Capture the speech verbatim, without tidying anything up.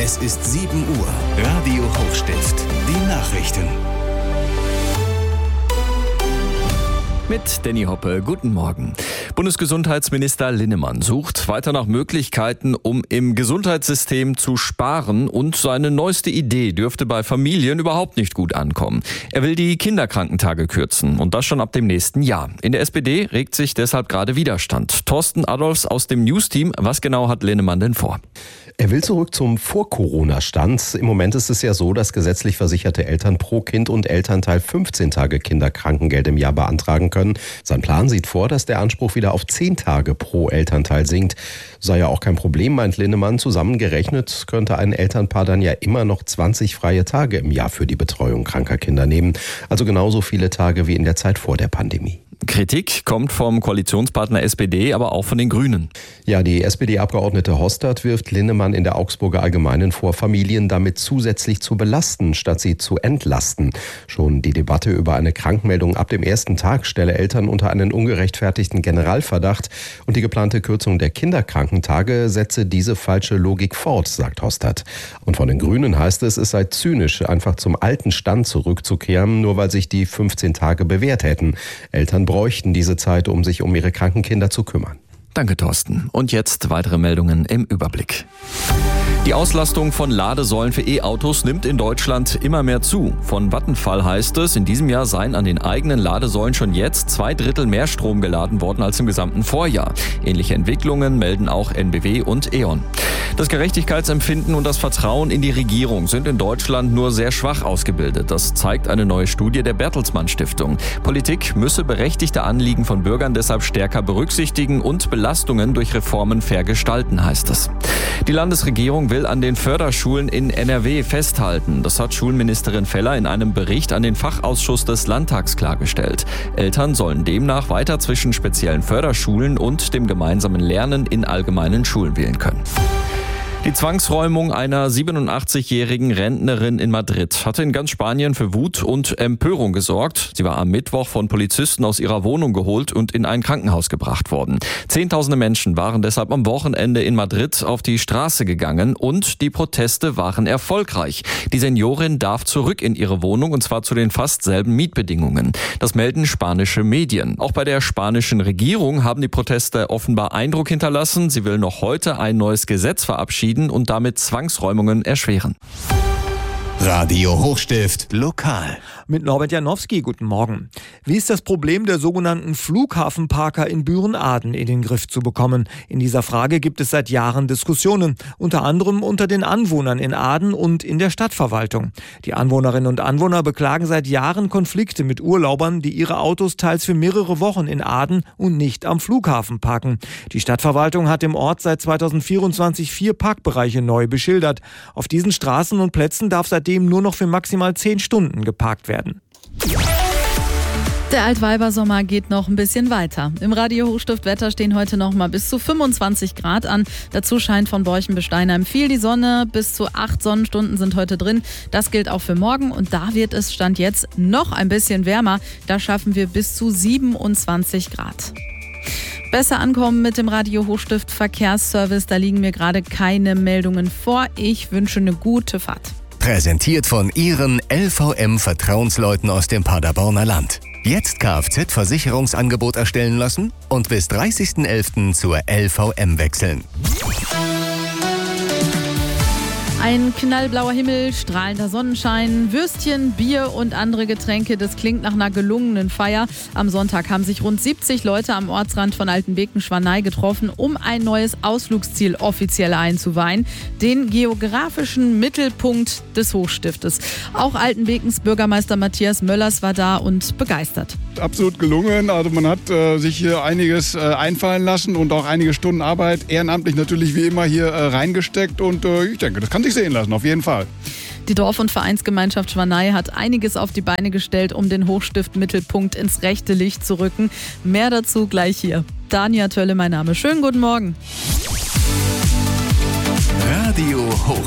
Es ist sieben Uhr. Radio Hochstift. Die Nachrichten. Mit Danny Hoppe, guten Morgen. Bundesgesundheitsminister Linnemann sucht weiter nach Möglichkeiten, um im Gesundheitssystem zu sparen, und seine neueste Idee dürfte bei Familien überhaupt nicht gut ankommen. Er will die Kinderkrankentage kürzen, und das schon ab dem nächsten Jahr. In der S P D regt sich deshalb gerade Widerstand. Thorsten Adolfs aus dem News-Team, was genau hat Linnemann denn vor? Er will zurück zum Vor-Corona-Stand. Im Moment ist es ja so, dass gesetzlich versicherte Eltern pro Kind und Elternteil fünfzehn Tage Kinderkrankengeld im Jahr beantragen können. Sein Plan sieht vor, dass der Anspruch wieder auf zehn Tage pro Elternteil sinkt. Sei ja auch kein Problem, meint Linnemann. Zusammengerechnet könnte ein Elternpaar dann ja immer noch zwanzig freie Tage im Jahr für die Betreuung kranker Kinder nehmen. Also genauso viele Tage wie in der Zeit vor der Pandemie. Kritik kommt vom Koalitionspartner S P D, aber auch von den Grünen. Ja, die S P D-Abgeordnete Hostert wirft Linnemann in der Augsburger Allgemeinen vor, Familien damit zusätzlich zu belasten, statt sie zu entlasten. Schon die Debatte über eine Krankmeldung ab dem ersten Tag stelle Eltern unter einen ungerechtfertigten Generalverdacht. Und die geplante Kürzung der Kinderkrankentage setze diese falsche Logik fort, sagt Hostert. Und von den Grünen heißt es, es sei zynisch, einfach zum alten Stand zurückzukehren, nur weil sich die fünfzehn Tage bewährt hätten. Eltern bräuchten diese Zeit, um sich um ihre kranken Kinder zu kümmern. Danke, Thorsten. Und jetzt weitere Meldungen im Überblick. Die Auslastung von Ladesäulen für E-Autos nimmt in Deutschland immer mehr zu. Von Vattenfall heißt es, in diesem Jahr seien an den eigenen Ladesäulen schon jetzt zwei Drittel mehr Strom geladen worden als im gesamten Vorjahr. Ähnliche Entwicklungen melden auch N B W und E.ON. Das Gerechtigkeitsempfinden und das Vertrauen in die Regierung sind in Deutschland nur sehr schwach ausgebildet. Das zeigt eine neue Studie der Bertelsmann Stiftung. Politik müsse berechtigte Anliegen von Bürgern deshalb stärker berücksichtigen und Belastungen durch Reformen fair gestalten, heißt es. Die Landesregierung will an den Förderschulen in N R W festhalten. Das hat Schulministerin Feller in einem Bericht an den Fachausschuss des Landtags klargestellt. Eltern sollen demnach weiter zwischen speziellen Förderschulen und dem gemeinsamen Lernen in allgemeinen Schulen wählen können. Die Zwangsräumung einer siebenundachtzigjährigen Rentnerin in Madrid hatte in ganz Spanien für Wut und Empörung gesorgt. Sie war am Mittwoch von Polizisten aus ihrer Wohnung geholt und in ein Krankenhaus gebracht worden. Zehntausende Menschen waren deshalb am Wochenende in Madrid auf die Straße gegangen und die Proteste waren erfolgreich. Die Seniorin darf zurück in ihre Wohnung, und zwar zu den fast selben Mietbedingungen. Das melden spanische Medien. Auch bei der spanischen Regierung haben die Proteste offenbar Eindruck hinterlassen. Sie will noch heute ein neues Gesetz verabschieden und damit Zwangsräumungen erschweren. Radio Hochstift lokal. Mit Norbert Janowski, guten Morgen. Wie ist das Problem der sogenannten Flughafenparker in Büren-Aden in den Griff zu bekommen? In dieser Frage gibt es seit Jahren Diskussionen, unter anderem unter den Anwohnern in Aden und in der Stadtverwaltung. Die Anwohnerinnen und Anwohner beklagen seit Jahren Konflikte mit Urlaubern, die ihre Autos teils für mehrere Wochen in Aden und nicht am Flughafen parken. Die Stadtverwaltung hat im Ort seit zweitausendvierundzwanzig vier Parkbereiche neu beschildert. Auf diesen Straßen und Plätzen darf seitdem nur noch für maximal zehn Stunden geparkt werden. Der Altweibersommer geht noch ein bisschen weiter. Im Radio Hochstift Wetter stehen heute noch mal bis zu fünfundzwanzig Grad an. Dazu scheint von Borchen bis Steinheim viel die Sonne. Bis zu acht Sonnenstunden sind heute drin. Das gilt auch für morgen, und da wird es Stand jetzt noch ein bisschen wärmer. Da schaffen wir bis zu siebenundzwanzig Grad. Besser ankommen mit dem Radio Hochstift Verkehrsservice. Da liegen mir gerade keine Meldungen vor. Ich wünsche eine gute Fahrt. Präsentiert von Ihren L V M-Vertrauensleuten aus dem Paderborner Land. Jetzt Kfz-Versicherungsangebot erstellen lassen und bis dreißigsten elften zur L V M wechseln. Ein knallblauer Himmel, strahlender Sonnenschein, Würstchen, Bier und andere Getränke. Das klingt nach einer gelungenen Feier. Am Sonntag haben sich rund siebzig Leute am Ortsrand von Altenbeken-Schwanei getroffen, um ein neues Ausflugsziel offiziell einzuweihen. Den geografischen Mittelpunkt des Hochstiftes. Auch Altenbekens Bürgermeister Matthias Möllers war da und begeistert. Absolut gelungen. Also man hat äh, sich hier einiges äh, einfallen lassen und auch einige Stunden Arbeit ehrenamtlich natürlich wie immer hier äh, reingesteckt. Und äh, ich denke, das kann sich sehen lassen, auf jeden Fall. Die Dorf- und Vereinsgemeinschaft Schwanei hat einiges auf die Beine gestellt, um den Hochstift-Mittelpunkt ins rechte Licht zu rücken. Mehr dazu gleich hier. Dania Tölle, mein Name. Schönen guten Morgen. Radio Hoch.